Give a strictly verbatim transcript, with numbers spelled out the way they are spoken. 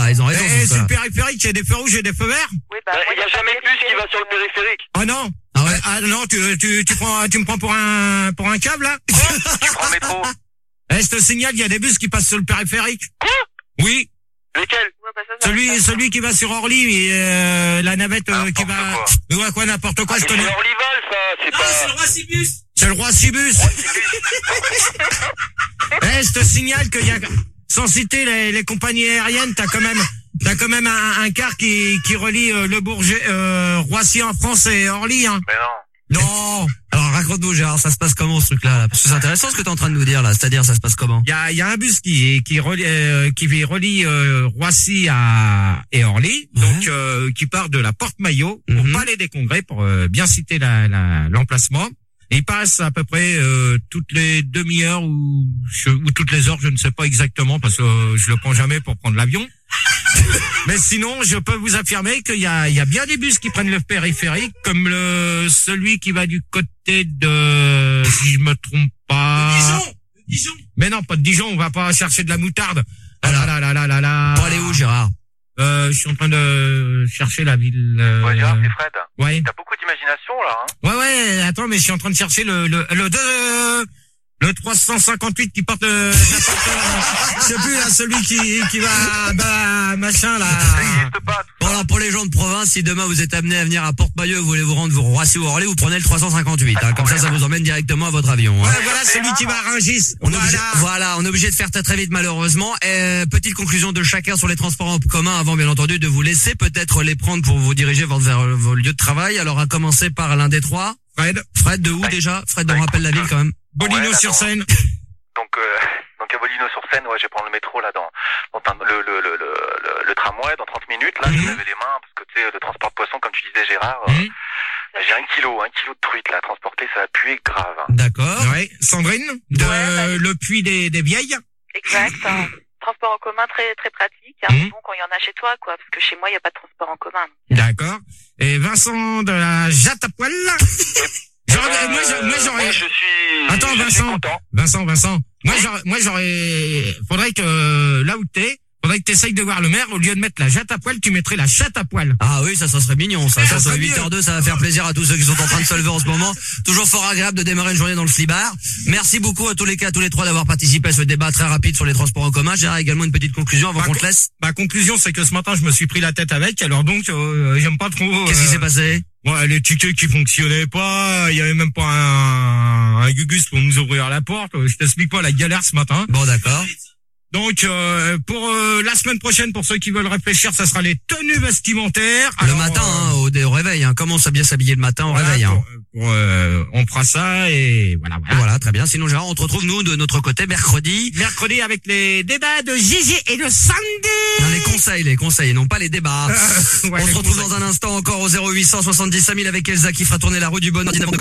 là, ils ont raison. Et sur le périphérique, il y a des feux rouges et des feux verts. Oui, bah, Il y a jamais de bus qui va sur le périphérique. Ah non. Ah ouais. Ah non, tu tu tu prends tu me prends pour un pour un câble là. Tu prends le métro. Eh, je te signale, il y a des bus qui passent sur le périphérique. Quoi? Oui. Lesquels? Ouais, bah, ça, ça Celui va pas. celui qui va sur Orly et euh, la navette euh, qui va. N'importe Ouais quoi n'importe quoi. Ah, Je mais connais. c'est Orlyval, ça, c'est pas... le roi Cibus. C'est le roi Cibus. Eh, je te signale qu'il y a, sans citer les, les compagnies aériennes, t'as quand même, t'as quand même un, un car qui, qui relie euh, le Bourget, euh, Roissy en France et Orly, hein. Mais non. Non. Alors raconte-nous Gérard, ça se passe comment ce truc-là là? Parce que c'est intéressant ce que t'es en train de nous dire là, c'est-à-dire ça se passe comment? Il y a, il y a un bus qui, qui relie, euh, qui relie euh, Roissy à et Orly, Ouais. donc euh, qui part de la Porte Maillot au Mhm. Palais des Congrès pour euh, bien citer la, la, l'emplacement. Et il passe à peu près euh, toutes les demi-heures ou, je- ou toutes les heures, je ne sais pas exactement parce que euh, je le prends jamais pour prendre l'avion. Mais sinon, je peux vous affirmer qu'il y a, il y a bien des bus qui prennent le périphérique, comme le celui qui va du côté de, si je me trompe pas. Dijon, Dijon. Mais non, pas de Dijon, on va pas chercher de la moutarde. Ah là là là là là là. Pour aller où Gérard? Euh, je suis en train de chercher la ville. Euh... Ouais, Gérard, c'est Fred. Ouais. T'as beaucoup d'imagination, là, hein. Ouais, ouais, attends, mais je suis en train de chercher le, le, le, deux, le trois cent cinquante-huit qui porte, euh, la porte, euh, je sais plus, là, celui qui, qui va, bah, machin, Ça là. n'existe pas, tout Bon ça. alors pour les gens de province, si demain vous êtes amené à venir à Porte-Maillot et vous voulez vous rendre vous Roissy ou Orly, vous prenez le trois cent cinquante-huit. Hein, comme ça, ça vous emmène directement à votre avion. Hein. Ouais, voilà, celui qui va à Rungis. On est obligé, Voilà. voilà, on est obligé de faire très très vite malheureusement. Et, petite conclusion de chacun sur les transports en commun avant bien entendu de vous laisser peut-être les prendre pour vous diriger vers, vers vos lieux de travail. Alors à commencer par l'un des trois. Fred, Fred de où déjà? Fred, on rappelle la ville quand même. Bolino Ouais, sur attends. scène. Donc, euh, donc à Bolino-sur-Seine, ouais, je vais prendre le métro, là, dans, dans un- le, le, le, le, le, le tramway, dans trente minutes, là, je Mhm. vais laver les mains, parce que, tu sais, le transport de poisson, comme tu disais, Gérard, euh, Mhm. j'ai un kilo, un kilo de truite, là, à transporter, ça va puer grave, hein. D'accord. Ouais. Sandrine, de Ouais, bah, le puits des, des vieilles. Exact. hein. Transport en commun très très pratique. Hein. Mhm. Bon, quand il y en a chez toi, quoi, parce que chez moi il y a pas de transport en commun. D'accord. Et Vincent de la Jatte à poil. J'aurais, Euh, moi, je- moi, j'aurais, moi, je suis, Attends, je suis Vincent. content. Vincent, Vincent. Moi, j'aurais, moi, j'aurais, faudrait que, là où t'es, faudrait que t'essayes de voir le maire, au lieu de mettre la jatte à poil, tu mettrais la chatte à poil. Ah oui, ça, ça serait mignon, ça. Ça, Ça ça serait huit mieux. heures deux, ça va faire plaisir à tous ceux qui sont en train de se lever en ce moment. Toujours fort agréable de démarrer une journée dans le slibard. Merci beaucoup à tous les cas, à tous les trois d'avoir participé à ce débat très rapide sur les transports en commun. J'ai également une petite conclusion avant Bah, qu'on co- te laisse. Ma conclusion, c'est que ce matin, je me suis pris la tête avec, alors donc, euh, j'aime pas trop. Qu'est-ce qui euh, s'est passé? Ouais, les tickets qui fonctionnaient pas, il y avait même pas un, un gugus pour nous ouvrir la porte. Je t'explique pas la galère ce matin. Bon, d'accord. Donc, euh, pour euh, la semaine prochaine, pour ceux qui veulent réfléchir, ça sera les tenues vestimentaires. Le Alors, matin, euh, hein, au, au réveil, hein. Comment ça bien s'habiller le matin au voilà, réveil, hein. pour- pour, euh, on fera ça et voilà, voilà. Voilà, très bien. Sinon, Gérard, on te retrouve, nous, de notre côté, mercredi. Mercredi avec les débats de Gigi et de Sandy. Non, les conseils, les conseils, non pas les débats. Euh, ouais, On les se retrouve conseils. dans un instant encore au zéro huit cent soixante-dix cinq mille avec Elsa qui fera tourner la rue du bonheur.